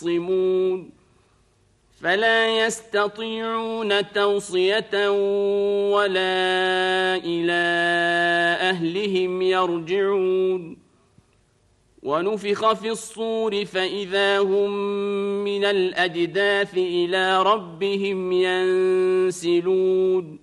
يختصمون فلا يستطيعون توصية ولا إلى أهلهم يرجعون ونفخ في الصور فإذا هم من الأجداث إلى ربهم ينسلون